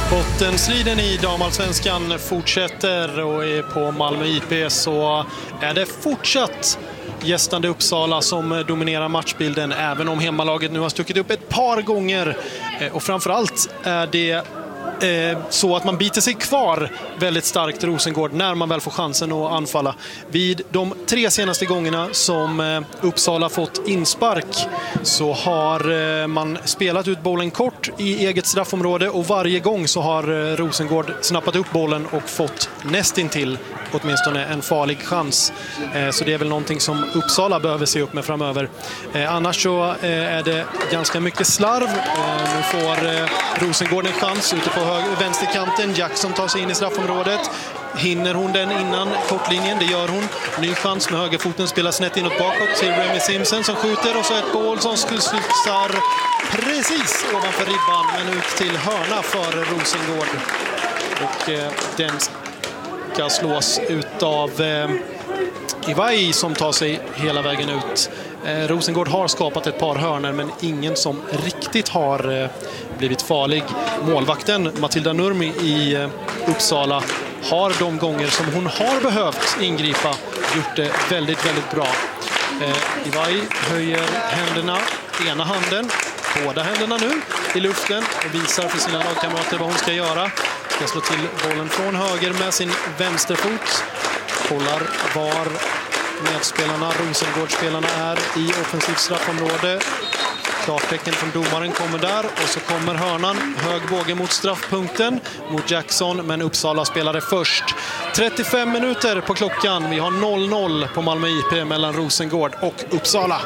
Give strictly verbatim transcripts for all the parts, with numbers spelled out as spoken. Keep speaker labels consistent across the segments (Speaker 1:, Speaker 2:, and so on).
Speaker 1: Bottenstriden i damallsvenskan fortsätter och är på Malmö I P så är det fortsatt gästande Uppsala som dominerar matchbilden, även om hemmalaget nu har stuckit upp ett par gånger. Och framförallt är det Eh, så att man biter sig kvar väldigt starkt Rosengård när man väl får chansen att anfalla. Vid de tre senaste gångerna som eh, Uppsala fått inspark så har eh, man spelat ut bollen kort i eget straffområde, och varje gång så har eh, Rosengård snappat upp bollen och fått nästintill åtminstone en farlig chans. Eh, så det är väl någonting som Uppsala behöver se upp med framöver. Eh, annars så eh, är det ganska mycket slarv. Eh, nu får eh, Rosengård en chans ute på höger, vänsterkanten. Jackson tar sig in i straffområdet. Hinner hon den innan kortlinjen? Det gör hon. Ny chans med högerfoten, spelar snett inåt bakåt till Remy Simpson som skjuter, och så ett mål som slutar precis ovanför ribban, men ut till hörna för Rosengård. Och eh, den ska slås ut av eh, Iwai som tar sig hela vägen ut. Eh, Rosengård har skapat ett par hörner, men ingen som riktigt har eh, blivit farlig. Målvakten Matilda Nurmi i eh, Uppsala har de gånger som hon har behövt ingripa gjort det väldigt, väldigt bra. Eh, Iwai höjer händerna, ena handen, båda händerna nu i luften, och visar för sina lagkamrater vad hon ska göra. Ska slå till bollen från höger med sin vänsterfot. Kollar var medspelarna, Rosengårdsspelarna, är i offensivt straffområde. Klartecken från domaren kommer där, och så kommer hörnan, hög båge mot straffpunkten mot Jackson, men Uppsala spelade först. trettiofem minuter på klockan, vi har noll noll på Malmö I P mellan Rosengård och Uppsala.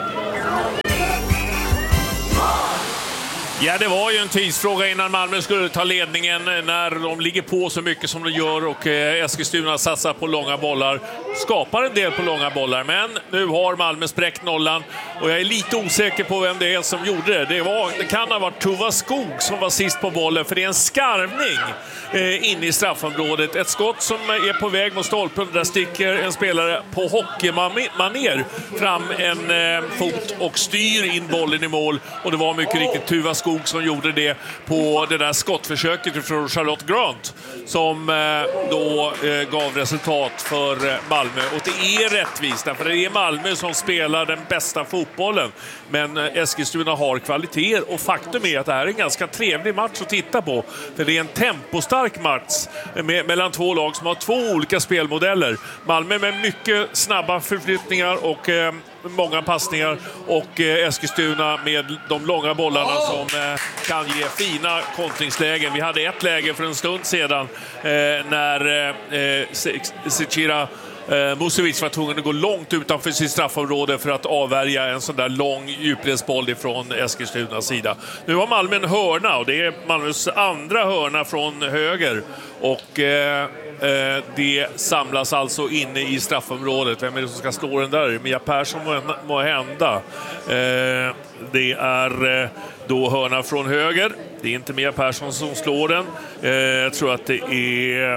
Speaker 2: Ja, det var ju en tidsfråga innan Malmö skulle ta ledningen när de ligger på så mycket som de gör, och Eskilstuna satsar på långa bollar, skapar en del på långa bollar, men nu har Malmö spräckt nollan, och jag är lite osäker på vem det är som gjorde det. Det, var, det kan ha varit Tuva Skog som var sist på bollen, för det är en skarvning eh, in i straffområdet. Ett skott som är på väg mot stolpen, där sticker en spelare på hockeymaner fram en eh, fot och styr in bollen i mål, och det var mycket riktigt Tuva Skog som gjorde det på det där skottförsöket från Charlotte Grant som eh, då eh, gav resultat för eh, Malmö. Och det är rättvist, för det är Malmö som spelar den bästa fotbollen, men eh, Eskilstuna har kvaliteter, och faktum är att det här är en ganska trevlig match att titta på, för det är en tempostark match med, mellan två lag som har två olika spelmodeller. Malmö med mycket snabba förflyttningar och eh, många passningar, och eh, Eskilstuna med de långa bollarna som eh, kan ge fina kontringslägen. Vi hade ett läge för en stund sedan eh, när eh, Zecira eh, Musovic var tvungen att gå långt utanför sitt straffområde för att avvärja en sån där lång djupledsboll ifrån Eskilstunas sida. Nu har Malmö en hörna, och det är Malmös andra hörna från höger, och eh, Eh, det samlas alltså inne i straffområdet. Vem är det som ska slå den där? Mia Persson må, må hända. Eh, det är eh, då hörna från höger. Det är inte Mia Persson som slår den. Eh, jag tror att det är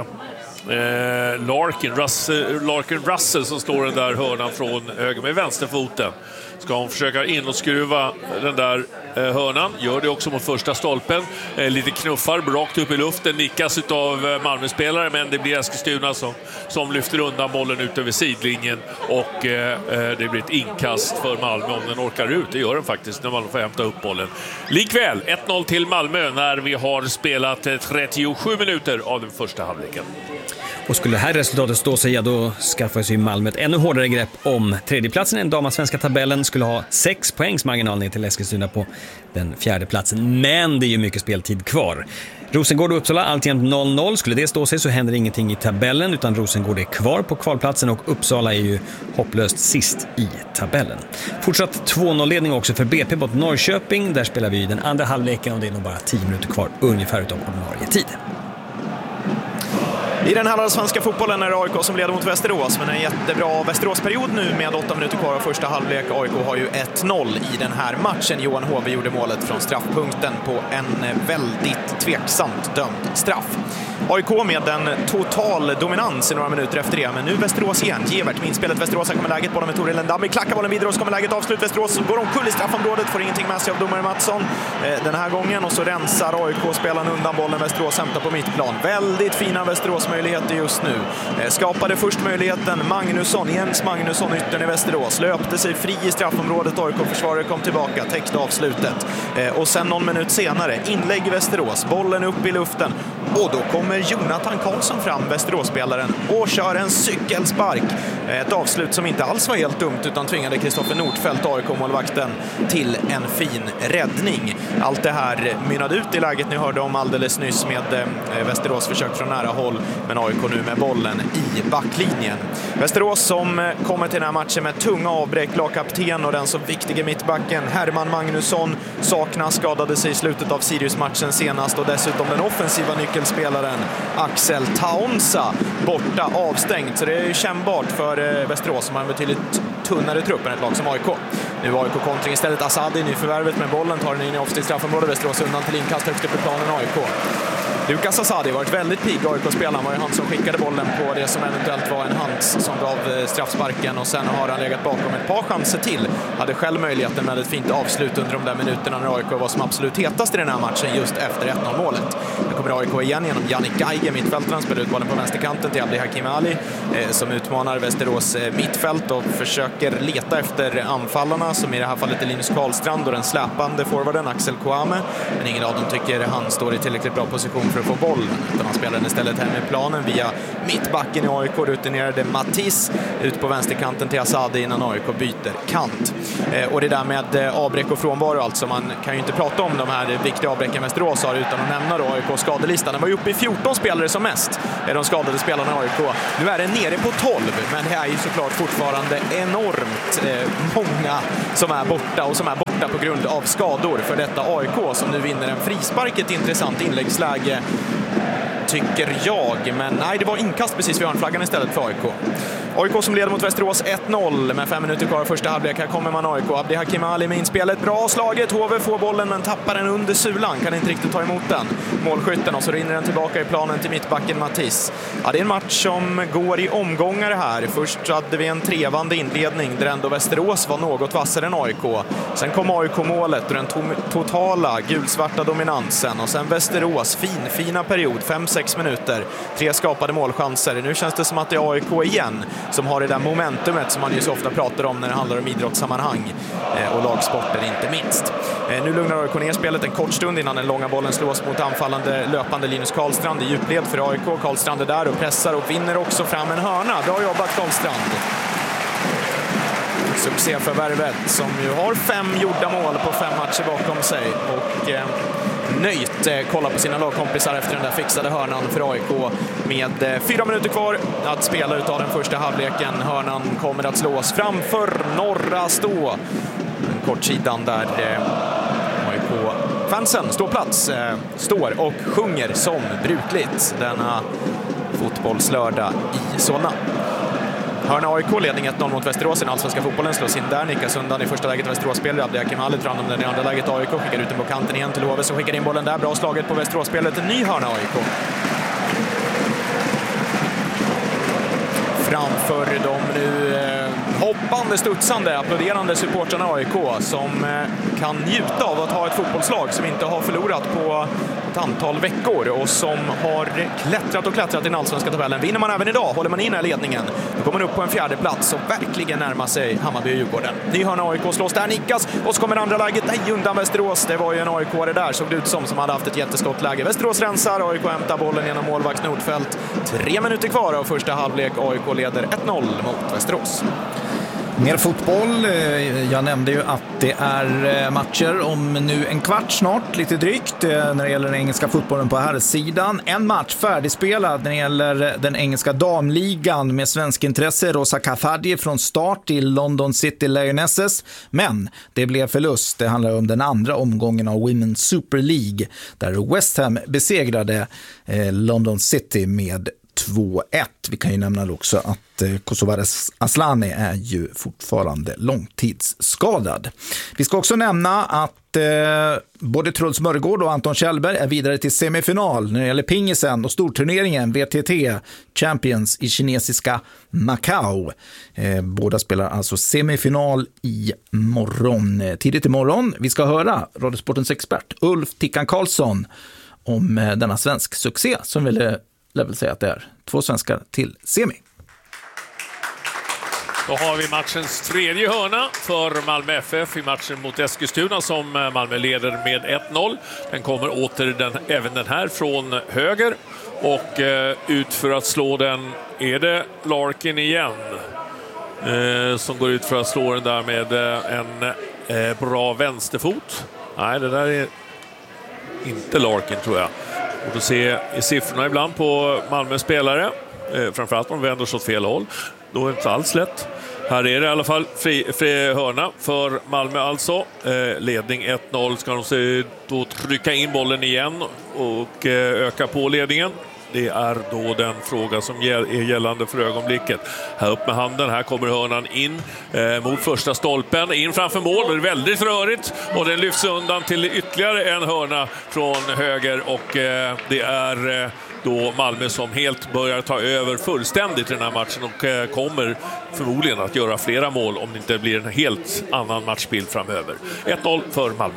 Speaker 2: eh, Larkin, Russell, Larkin Russell som slår den där hörnan från höger med vänsterfoten. Ska hon försöka in och skruva den där eh, hörnan. Gör det också mot första stolpen. Eh, lite knuffar rakt upp i luften. Nickas av eh, Malmö-spelare, men det blir Eskilstuna som, som lyfter undan bollen ut över sidlinjen. Och eh, det blir ett inkast för Malmö om den orkar ut. Det gör den faktiskt när Malmö får hämta upp bollen. Likväl ett noll till Malmö när vi har spelat trettiosju minuter av den första halvleken.
Speaker 3: Och skulle det här resultatet stå sig, ja, då skaffar sig Malmö ett ännu hårdare grepp om tredjeplatsen i den damasvenska tabellen. Skulle ha sex poängs marginal ner till Eskilstuna på den fjärde platsen. Men det är ju mycket speltid kvar. Rosengård och Uppsala alltjämt noll noll. Skulle det stå sig så händer ingenting i tabellen, utan Rosengård är kvar på kvalplatsen och Uppsala är ju hopplöst sist i tabellen. Fortsatt två noll-ledning också för B P mot Norrköping. Där spelar vi den andra halvleken, och det är nog bara tio minuter kvar ungefär utav ordinarie tid.
Speaker 4: I den här svenska fotbollen är det A I K som leder mot Västerås, men en jättebra Västeråsperiod nu med åtta minuter kvar av första halvlek. A I K har ju ett noll i den här matchen. Johan Hove gjorde målet från straffpunkten på en väldigt tveksamt dömd straff. A I K med en total dominans i några minuter efter det, men nu Västerås igen. Gevert med inspelet, Västerås kommer läget, bollen med Toril Lendami, klackar bollen vidare och så kommer läget avslut. Västerås går omkull i straffområdet, får ingenting med sig av domare Mattsson den här gången och så rensar A I K-spelaren undan bollen. Västerås hämtar på mittplan. Väldigt fina Västerås-möjligheter just nu. Skapade först möjligheten Magnusson, Jens Magnusson, yttern i Västerås. Löpte sig fri i straffområdet, A I K-försvarare kom tillbaka, täckte avslutet. Och sen någon minut senare, inlägg i Västerås, bollen upp i luften. Och då kommer Jonathan Karlsson fram, Västeråsspelaren, och kör en cykelspark. Ett avslut som inte alls var helt dumt utan tvingade Kristoffer Nordfeldt, A I K-målvakten, till en fin räddning. Allt det här mynnade ut i läget ni hörde om alldeles nyss med Västerås försök från nära håll, men A I K nu med bollen i backlinjen. Västerås som kommer till den här matchen med tunga avbräck, lagkapten och den så viktiga mittbacken Herman Magnusson saknas, skadade sig i slutet av Sirius-matchen senast, och dessutom den offensiva nyckelspelaren Axel Taonsa borta, avstängt, så det är ju kännbart för Västerås som har en betydligt tunnare trupp än ett lag som A I K. Nu A I K-kontring istället, Asadi nyförvärvet med bollen, tar den in i offensivt straffområde, Västerås undan till inkast högst upp i planen A I K. Lukas Asadi har varit väldigt pigg, A I K-spelaren, var ju han som skickade bollen på det som eventuellt var en hands som gav straffsparken, och sen har han legat bakom ett par chanser till. Hade själv möjligheten med ett fint avslut under de där minuterna när A I K var som absolut hetast i den här matchen just efter ett noll-målet. Nu kommer A I K igen genom Jannik Geiger, mittfältaren, spelar ut bollen på vänsterkanten till Abdi Hakim Ali eh, som utmanar Västerås eh, mittfält och försöker leta efter anfallarna, som i det här fallet är Linus Karlstrand och den släpande forwarden Axel Kouame, men ingen av dem tycker han står i tillräckligt bra position för att få bollen, utan han spelar den istället hem i planen via mittbacken i A I K, rutinerade Mattis ut på vänsterkanten till Asadi innan A I K byter kant. Eh, och det där med eh, avbräck och frånvaro, alltså man kan ju inte prata om de här viktiga avbräcken Västerås har utan att nämna då A I K skadelistan. Den var ju uppe i fjorton spelare som mest, är de skadade spelarna i A I K. Nu är den nere på tolv, men det är ju såklart fortfarande enormt eh, många som är borta och som är borta på grund av skador för detta A I K som nu vinner en frispark, ett intressant inläggsläge tycker jag, men nej, det var inkast precis vid hörnflaggan istället för A I K. A I K som leder mot Västerås ett noll med fem minuter kvar första halvlek. Här kommer man A I K. Abdi Hakim Ali med inspelet. Bra slaget. H V får bollen men tappar den under sulan. Kan inte riktigt ta emot den. Målskytten, och så rinner den tillbaka i planen till mittbacken Mattis. Ja, det är en match som går i omgångar här. Först hade vi en trevande inledning där ändå Västerås var något vassare än A I K. Sen kom A I K-målet och den to- totala gulsvarta dominansen. Och sen Västerås, fin, fina period. fem sex minuter. Tre skapade målchanser. Nu känns det som att det är A I K igen som har det där momentumet som man ju så ofta pratar om när det handlar om idrottssammanhang eh, och lagsporter inte minst. Eh, nu lugnar A I K ner spelet en kort stund innan den långa bollen slås mot anfallande löpande Linus Karlstrand i djupled för A I K. Karlstrand är där och pressar och vinner också fram en hörna. Bra jobbat Karlstrand. Succéförvärvet som ju har fem gjorda mål på fem matcher bakom sig och eh, nöjt eh, kolla på sina lagkompisar efter den där fixade hörnan för A I K med eh, fyra minuter kvar att spela utav den första halvleken. Hörnan kommer att slås framför norra stå. Den kortsidan där eh, A I K-fansen står plats, eh, står och sjunger som brukligt denna fotbollslördag i Solna. Hörna A I K-ledning ett noll mot Västerås. Den allsvenska fotbollen slås in där. Nickas undan i första läget Västerås-spelare. Abdi Hakim Ali tar hand om den i andra läget. A I K skickar ut den på kanten igen till Love som skickar in bollen där. Bra slaget på Västerås-spelet. En ny hörna A I K. Framför dem nu eh, hoppande, studsande, applåderande supportrarna A I K som eh, kan njuta av att ha ett fotbollslag som inte har förlorat på ett antal veckor och som har klättrat och klättrat i den allsvenska tabellen. Vinner man även idag, håller man in här ledningen, då kommer man upp på en fjärde plats och verkligen närmar sig Hammarby och Djurgården. Ny hörna A I K slås där, nickas och så kommer andra läget. Nej, undan Västerås. Det var ju en A I K-are där, såg det ut som, som hade haft ett jätteskottläge. Västerås rensar, A I K hämtar bollen genom målvakt Nordfeldt. Tre minuter kvar av första halvlek. A I K leder ett noll mot Västerås.
Speaker 5: Mer fotboll. Jag nämnde ju att det är matcher om nu en kvart snart, lite drygt, när det gäller den engelska fotbollen på här sidan. En match färdigspelad när det gäller den engelska damligan med svensk intresse. Rosa Kathadi från start i London City Lionesses. Men det blev förlust. Det handlar om den andra omgången av Women's Super League där West Ham besegrade London City med två ett. Vi kan ju nämna också att eh, Kosovares Aslani är ju fortfarande långtidsskadad. Vi ska också nämna att eh, både Truls Mörgård och Anton Kjellberg är vidare till semifinal när det gäller pingisen och storturneringen V T T Champions i kinesiska Macau. Eh, båda spelar alltså semifinal i morgon, eh, tidigt imorgon. Vi ska höra Radiosportens expert Ulf Tickan Karlsson om eh, denna svensk succé som vill lär väl säga att det är två svenskar till semi.
Speaker 2: Då har vi matchens tredje hörna för Malmö F F i matchen mot Eskilstuna som Malmö leder med ett noll. Den kommer åter den, även den här från höger och eh, ut för att slå den är det Larkin igen eh, som går ut för att slå den där med eh, en eh, bra vänsterfot. Nej, det där är inte Larkin tror jag. Och då ser i siffrorna ibland på Malmö spelare, eh, framförallt om de vänder sig åt fel håll. Då är det inte alls lätt. Här är det i alla fall fri, fri hörna för Malmö alltså. Eh, ledning ett noll ska de se, då trycka in bollen igen och eh, öka på ledningen. Det är då den fråga som är gällande för ögonblicket. Här upp med handen, här kommer hörnan in eh, mot första stolpen, in framför mål. Det är väldigt rörigt och den lyfts undan till ytterligare en hörna från höger och eh, det är eh, då Malmö som helt börjar ta över fullständigt i den här matchen och eh, kommer förmodligen att göra flera mål om det inte blir en helt annan matchbild framöver. ett noll för Malmö.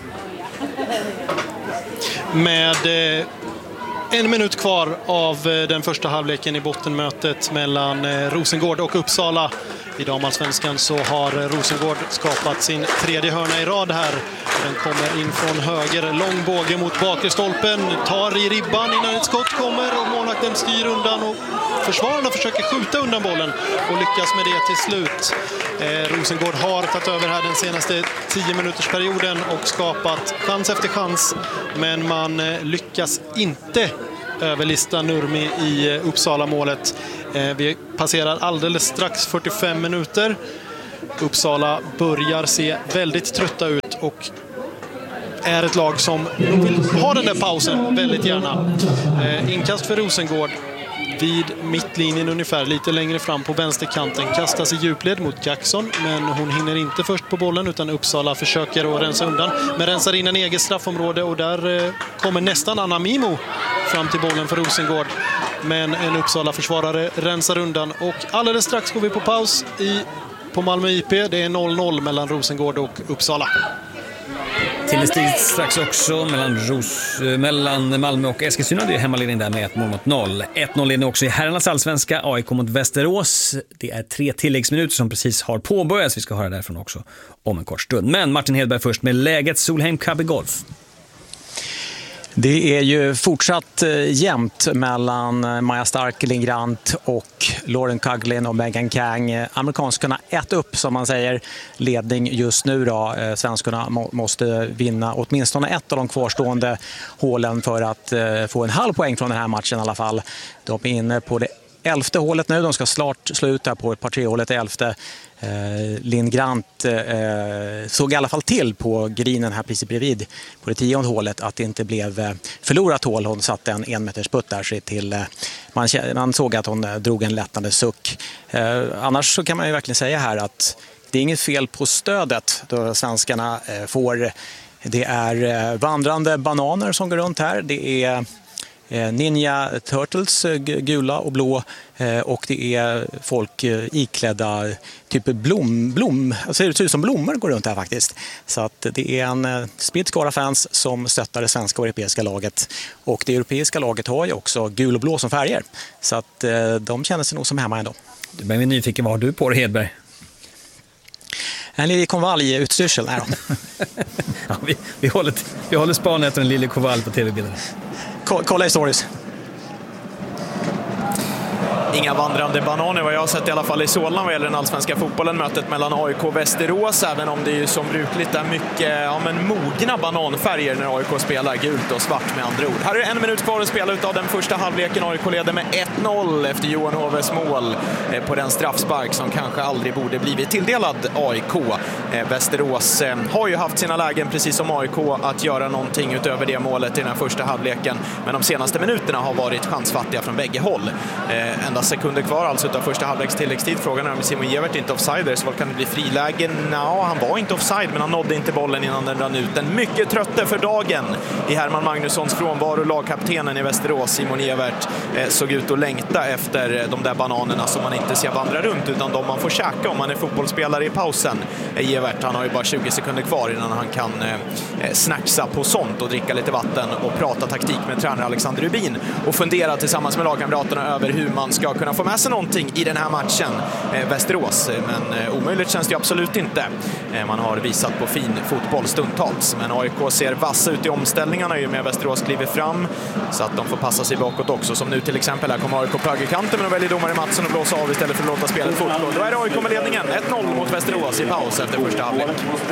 Speaker 1: Med eh... en minut kvar av den första halvleken i bottenmötet mellan Rosengård och Uppsala. I damallsvenskan så har Rosengård skapat sin tredje hörna i rad här. Den kommer in från höger, lång båge mot bakre stolpen, tar i ribban innan ett skott kommer och målvakten styr undan och försvararna försöker skjuta undan bollen och lyckas med det till slut. Eh, Rosengård har tagit över här den senaste tio minuters perioden och skapat chans efter chans, men man eh, lyckas inte överlista Nurmi i Uppsala-målet. Eh, vi passerar alldeles strax fyrtiofem minuter. Uppsala börjar se väldigt trötta ut och är ett lag som vill ha den där pausen väldigt gärna. Eh, inkast för Rosengård vid mittlinjen ungefär, lite längre fram på vänsterkanten. Kastas i djupled mot Jackson, men hon hinner inte först på bollen utan Uppsala försöker att rensa undan. Men rensar in en eget straffområde och där eh, kommer nästan Anna Mimo fram till bollen för Rosengård. Men en Uppsala-försvarare rensar undan och alldeles strax går vi på paus i, på Malmö I P. Det är noll noll mellan Rosengård och Uppsala.
Speaker 3: Tilläggstid strax också mellan, Ros, mellan Malmö och Eskilstuna. Det är hemmaledning där med ett mål mot noll. ett noll ledning också i herrarnas allsvenska. A I K mot Västerås. Det är tre tilläggsminuter som precis har påbörjats. Vi ska höra därifrån också om en kort stund. Men Martin Hedberg först med läget Solheim Cup i golf.
Speaker 6: Det är ju fortsatt jämnt mellan Maja Stark, Linn Grant och Lauren Coughlin och Megan Kang. Amerikanskarna ett upp som man säger, ledning just nu då. Svenskarna må, måste vinna åtminstone ett av de kvarstående hålen för att eh, få en halv poäng från den här matchen i alla fall. De är inne på det elfte hålet nu, de ska snart sluta på ett par tre hålet i elfte. Eh, Linn Grant eh, såg i alla fall till på grinen här precis bredvid på det tionde hålet att det inte blev eh, förlorat hål. Hon satte en en meters putt där sig till eh, man, man såg att hon eh, drog en lättande suck. Eh, annars så kan man ju verkligen säga här att det är inget fel på stödet då svenskarna eh, får. Det är eh, vandrande bananer som går runt här. Det är Ninja Turtles, gula och blå, och det är folk iklädda typ blom, blom, alltså det ser ut som blommor går runt här faktiskt. Så att det är en spridd skara fans som stöttar det svenska och europeiska laget. Och det europeiska laget har ju också gul och blå som färger. Så att de känner sig nog som hemma ändå.
Speaker 3: Du blir nyfiken, vad har du på dig, Hedberg?
Speaker 6: En lille konvalj utstyrsel. Nej då.
Speaker 3: Ja, vi, vi, håller, vi håller span efter en lille konvalj på tv-bilden.
Speaker 6: Kolla i stories.
Speaker 4: Inga vandrande bananer vad jag har sett i alla fall i Solna vad gäller den allsvenska fotbollen. Mötet mellan A I K och Västerås, även om det är ju som brukligt är mycket ja, men mogna bananfärger när A I K spelar gult och svart med andra ord. Här är en minut kvar att spela ut av den första halvleken. A I K leder med ett noll efter Johan Hoves mål på den straffspark som kanske aldrig borde blivit tilldelad A I K. Västerås har ju haft sina lägen precis som A I K att göra någonting utöver det målet i den här första halvleken, men de senaste minuterna har varit chansfattiga från bägge håll. Enda sekunder kvar alltså utav första halvleks tilläggstid. Frågan är om Simon Gevert inte offside, så kan det bli frilägen? Nå, han var inte offside, men han nådde inte bollen innan den rann ut. En mycket trötte för dagen i Herman Magnussons frånvaro. Lagkaptenen i Västerås, Simon Gevert, såg ut att längta efter de där bananerna som man inte ser vandra runt, utan de man får käka om man är fotbollsspelare i pausen. Gevert, han har ju bara tjugo sekunder kvar innan han kan eh, snacksa på sånt och dricka lite vatten och prata taktik med tränare Alexander Rubin och fundera tillsammans med lagkamraterna över hur man ska kunna få med sig någonting i den här matchen. Eh, Västerås, men eh, omöjligt känns det absolut inte. Eh, man har visat på fin fotboll stundtals, men A I K ser vassa ut i omställningarna ju med Västerås kliver fram så att de får passa sig bakåt också, som nu till exempel. Här kommer A I K på högerkanten, men de väljer domare Mattsson och blåsa av istället för att låta spelet fortgå. Då är det A I K med ledningen ett noll mot Västerås i paus efter första halvlek.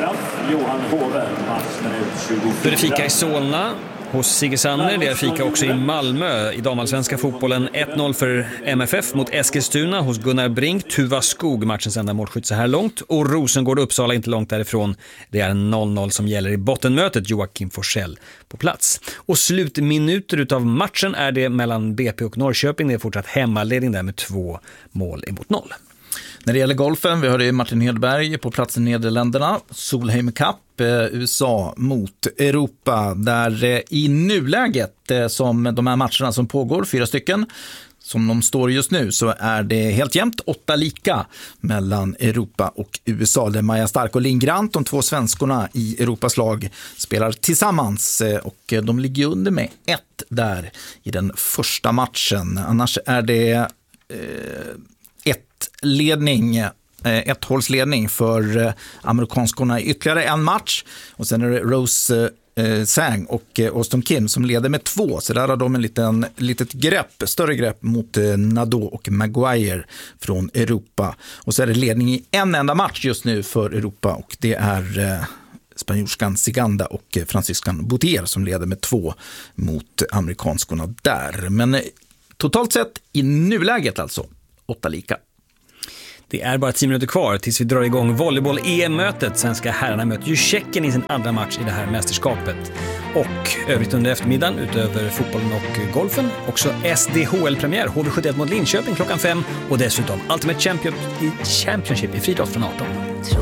Speaker 3: Då är det fika i Solna hos Sigge Sanner. Det är fika också i Malmö i damallsvenska fotbollen. ett noll för M F F mot Eskilstuna hos Gunnar Brink. Tuva Skog, matchens enda målskytt så här långt. Och Rosengård Uppsala inte långt därifrån. Det är noll noll som gäller i bottenmötet. Joakim Forsell på plats. Och slutminuter utav matchen är det mellan B P och Norrköping. Det är fortsatt hemmaledning där med två mål emot noll.
Speaker 5: När det gäller golfen, vi hörde ju Martin Hedberg på plats i Nederländerna. Solheim Cup, eh, U S A mot Europa. Där eh, i nuläget eh, som de här matcherna som pågår, fyra stycken, som de står just nu, så är det helt jämnt åtta lika mellan Europa och U S A. Där Maja Stark och Linn Grant, de två svenskorna i Europas lag, spelar tillsammans eh, och de ligger under med ett där i den första matchen. Annars är det eh, ett ledning, ett hållsledning för amerikanskorna i ytterligare en match, och sen är det Rose eh, Sang och Austin Kim som leder med två, så där har de en liten, litet grepp, större grepp mot eh, Nadeau och Maguire från Europa, och så är det ledning i en enda match just nu för Europa, och det är eh, spanjorskan Siganda och eh, fransyskan Boutier som leder med två mot amerikanskorna där, men eh, totalt sett i nuläget alltså åtta lika.
Speaker 3: Det är bara tio minuter kvar tills vi drar igång volleyboll-E M-mötet. Svenska herrarna möter ju Tjeckien i sin andra match i det här mästerskapet. Och övrigt under eftermiddagen, utöver fotbollen och golfen, också S D H L-premiär, H V sjuttioett mot Linköping klockan fem, och dessutom Ultimate Champion i Championship i friidrott från arton.